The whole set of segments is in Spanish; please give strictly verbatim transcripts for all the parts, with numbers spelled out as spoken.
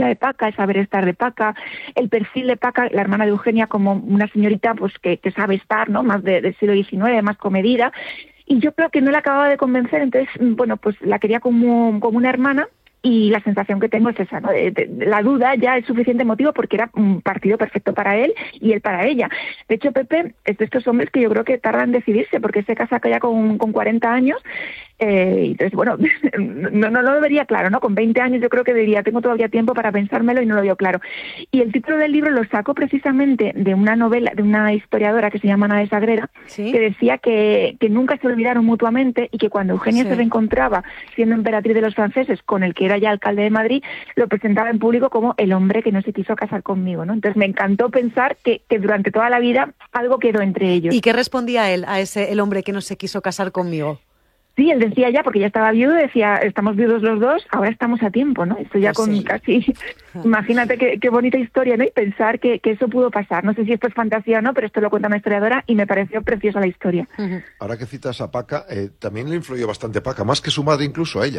vida de Paca, el saber estar de Paca, el perfil de Paca, la hermana de Eugenia, como una señorita pues que, que sabe estar, ¿no? Más de, del siglo diecinueve, más comedida. Y yo creo que no la acababa de convencer, entonces, bueno, pues la quería como, como una hermana. Y la sensación que tengo es esa, ¿no? De, de, de, la duda ya es suficiente motivo porque era un partido perfecto para él y él para ella. De hecho, Pepe es de estos hombres que yo creo que tardan en decidirse porque se casa ya con, con cuarenta años. Eh, entonces, bueno, no, no, no lo vería claro, ¿no? Con veinte años yo creo que diría, tengo todavía tiempo para pensármelo y no lo veo claro. Y el título del libro lo saco precisamente de una novela, de una historiadora que se llama Ana de Sagrera, ¿sí? Que decía que, que nunca se olvidaron mutuamente y que cuando Eugenia sí. se reencontraba siendo emperatriz de los franceses con el que era ya alcalde de Madrid, lo presentaba en público como el hombre que no se quiso casar conmigo, ¿no? Entonces me encantó pensar que, que durante toda la vida algo quedó entre ellos. ¿Y qué respondía él a ese el hombre que no se quiso casar conmigo? Sí, él decía ya, porque ya estaba viudo, decía, estamos viudos los dos, ahora estamos a tiempo, ¿no? Esto ya pues con sí. casi, imagínate qué, qué bonita historia, ¿no? Y pensar que, que eso pudo pasar. No sé si esto es fantasía o no, pero esto lo cuenta una historiadora y me pareció preciosa la historia. Uh-huh. Ahora que citas a Paca, eh, también le influyó bastante Paca, más que su madre incluso a ella.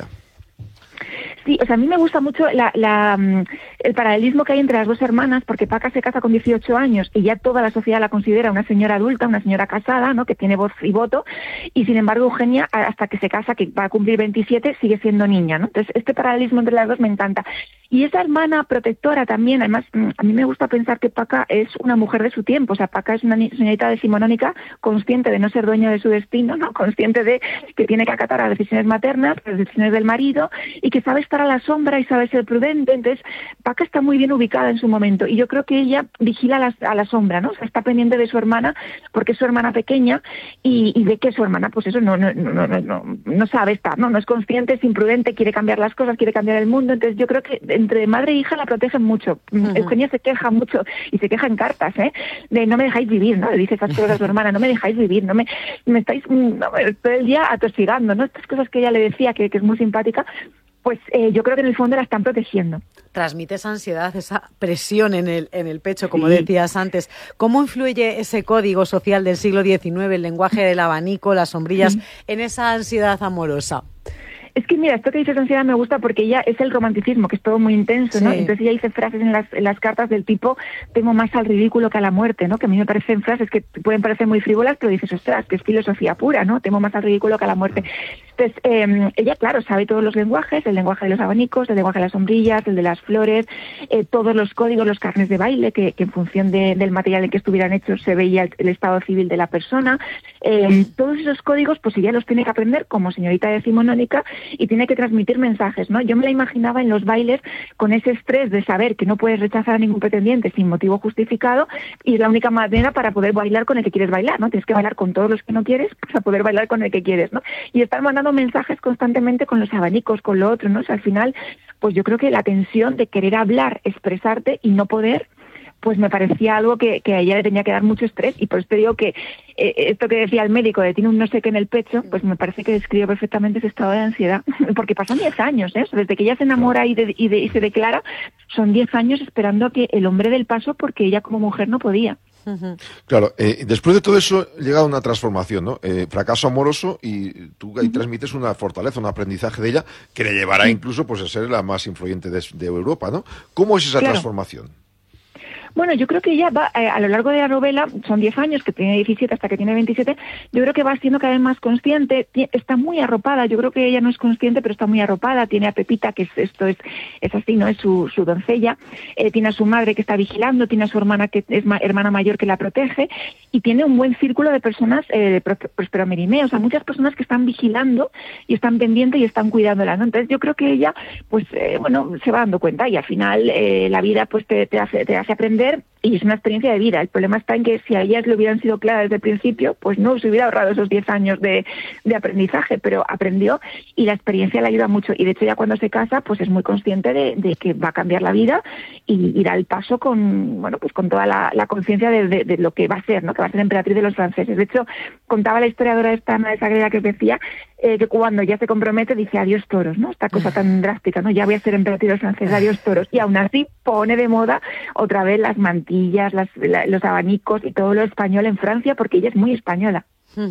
Sí, o sea, a mí me gusta mucho la, la, el paralelismo que hay entre las dos hermanas, porque Paca se casa con dieciocho años y ya toda la sociedad la considera una señora adulta, una señora casada, ¿no? Que tiene voz y voto, y sin embargo Eugenia, hasta que se casa, que va a cumplir veintisiete, sigue siendo niña, ¿no? Entonces, este paralelismo entre las dos me encanta. Y esa hermana protectora también, además, a mí me gusta pensar que Paca es una mujer de su tiempo, o sea, Paca es una señorita decimonónica consciente de no ser dueña de su destino, ¿no? Consciente de que tiene que acatar las decisiones maternas, las decisiones del marido, y que sabe estar a la sombra y sabe ser prudente. Entonces, Paca está muy bien ubicada en su momento, y yo creo que ella vigila a la, a la sombra, ¿no? O sea, está pendiente de su hermana, porque es su hermana pequeña, y, y de que su hermana, pues eso, no, no, no, no, no, no sabe estar, ¿no? No es consciente, es imprudente, quiere cambiar las cosas, quiere cambiar el mundo. Entonces, yo creo que entre madre e hija la protegen mucho. Uh-huh. Eugenia se queja mucho, y se queja en cartas, ¿eh? De no me dejáis vivir, ¿no? Le dice esas cosas a su hermana, no me dejáis vivir, no me, me estáis no, todo el día atosigando, ¿no? Estas cosas que ella le decía, que, que es muy simpática, pues eh, yo creo que en el fondo la están protegiendo. Transmite esa ansiedad, esa presión en el en el pecho, como sí. decías antes. ¿Cómo influye ese código social del siglo diecinueve, el lenguaje del abanico, las sombrillas, sí. en esa ansiedad amorosa? Es que mira, esto que dices ansiedad me gusta porque ella es el romanticismo, que es todo muy intenso, ¿no? Sí. Entonces ella dice frases en las, en las cartas del tipo, temo más al ridículo que a la muerte, ¿no? Que a mí me parecen frases que pueden parecer muy frívolas, pero dices, ostras, que es filosofía pura, ¿no? Temo más al ridículo que a la muerte. Entonces, eh, ella, claro, sabe todos los lenguajes, el lenguaje de los abanicos, el lenguaje de las sombrillas, el de las flores, eh, todos los códigos, los carnes de baile, que, que en función de, del material en que estuvieran hechos se veía el, el estado civil de la persona. Eh, todos esos códigos, pues ella los tiene que aprender como señorita decimonónica y tiene que transmitir mensajes, ¿no? Yo me la imaginaba en los bailes con ese estrés de saber que no puedes rechazar a ningún pretendiente sin motivo justificado, y es la única manera para poder bailar con el que quieres bailar, ¿no? Tienes que bailar con todos los que no quieres para poder bailar con el que quieres, ¿no? Y estar mandando mensajes constantemente con los abanicos, con lo otro, ¿no? O sea, al final, pues yo creo que la tensión de querer hablar, expresarte y no poder, pues me parecía algo que, que a ella le tenía que dar mucho estrés, y por eso te digo que eh, esto que decía el médico de tiene un no sé qué en el pecho, pues me parece que describe perfectamente ese estado de ansiedad, porque pasan diez años, ¿eh? Desde que ella se enamora y, de, y, de, y se declara, son diez años esperando a que el hombre dé el paso porque ella como mujer no podía. Claro, eh, después de todo eso llega una transformación, ¿no? Eh, fracaso amoroso, y tú ahí transmites una fortaleza, un aprendizaje de ella que le llevará incluso pues a ser la más influyente de, de Europa, ¿no? ¿Cómo es esa claro. transformación? Bueno, yo creo que ella va, eh, a lo largo de la novela, son diez años, que tiene diecisiete hasta que tiene veintisiete, yo creo que va siendo cada vez más consciente, t- está muy arropada, yo creo que ella no es consciente, pero está muy arropada, tiene a Pepita, que es, esto es, es así, ¿no? Es su, su doncella, eh, tiene a su madre que está vigilando, tiene a su hermana que es ma- hermana mayor que la protege, y tiene un buen círculo de personas, eh, de Próspero Merineo, o sea, muchas personas que están vigilando y están pendientes y están cuidándola, ¿no? Entonces yo creo que ella, pues, eh, bueno, se va dando cuenta, y al final eh, la vida pues te, te hace, te hace aprender, y es una experiencia de vida. El problema está en que si a ellas le hubieran sido claras desde el principio, pues no se hubiera ahorrado esos diez años de, de aprendizaje, pero aprendió y la experiencia le ayuda mucho. Y de hecho ya cuando se casa, pues es muy consciente de, de que va a cambiar la vida y, y da el paso con, bueno, pues con toda la, la conciencia de, de, de lo que va a ser, ¿no? Que va a ser emperatriz de los franceses. De hecho, contaba la historiadora esta Ana de Sagrera que decía eh, que cuando ya se compromete dice adiós toros, ¿no? Esta cosa tan drástica, ¿no? Ya voy a ser emperatriz de los franceses, adiós toros. Y aún así pone de moda otra vez las mantillas, las, la, los abanicos y todo lo español en Francia, porque ella es muy española.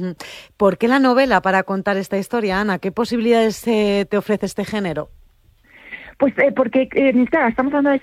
¿Por qué la novela para contar esta historia, Ana? ¿Qué posibilidades eh, te ofrece este género? Pues eh, porque, eh, claro, estamos hablando de